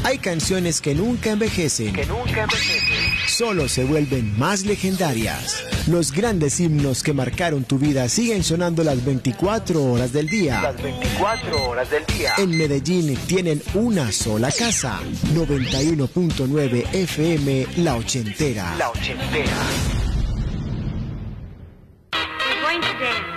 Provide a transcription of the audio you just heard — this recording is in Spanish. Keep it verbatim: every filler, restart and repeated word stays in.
Hay canciones que nunca envejecen, que nunca envejecen, solo se vuelven más legendarias. Los grandes himnos que marcaron tu vida siguen sonando las veinticuatro horas del día. las veinticuatro horas del día. En Medellín tienen una sola casa, noventa y uno punto nueve F M La Ochentera. La Ochentera. We're going to dance.